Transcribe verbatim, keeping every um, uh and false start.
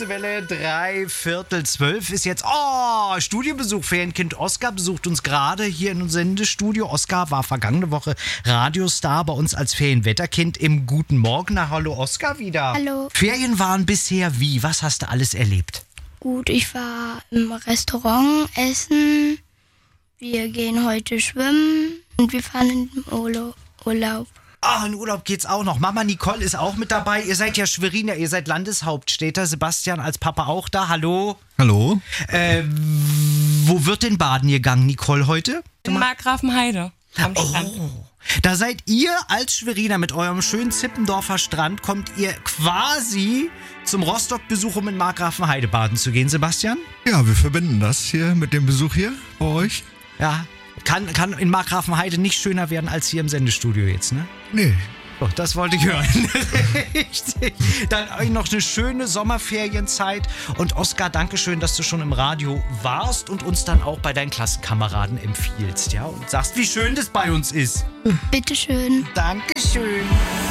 Welle, drei Viertel zwölf ist jetzt, oh, Studiobesuch. Ferienkind Oskar besucht uns gerade hier in unserem Sendestudio. Oskar war vergangene Woche Radiostar bei uns als Ferienwetterkind im Guten Morgen. Na, hallo Oskar wieder. Hallo. Ferien waren bisher wie? Was hast du alles erlebt? Gut, ich war im Restaurant essen. Wir gehen heute schwimmen und wir fahren in den Urlaub. Urlaub. Ah, in Urlaub geht's auch noch. Mama Nicole ist auch mit dabei. Ihr seid ja Schweriner, ihr seid Landeshauptstädter. Sebastian als Papa auch da. Hallo. Hallo. Äh, wo wird denn baden gegangen, Nicole, heute? In Markgrafenheide am Strand. Oh, da seid ihr als Schweriner mit eurem schönen Zippendorfer Strand, kommt ihr quasi zum Rostock-Besuch, um in Markgrafenheide baden zu gehen, Sebastian? Ja, wir verbinden das hier mit dem Besuch hier bei euch. Ja, kann, kann in Markgrafenheide nicht schöner werden als hier im Sendestudio jetzt, ne? Nee. Oh, das wollte ich hören. Richtig. Dann euch noch eine schöne Sommerferienzeit. Und Oskar, dankeschön, dass du schon im Radio warst und uns dann auch bei deinen Klassenkameraden empfiehlst, ja? Und sagst, wie schön das bei uns ist. Bitteschön. Dankeschön.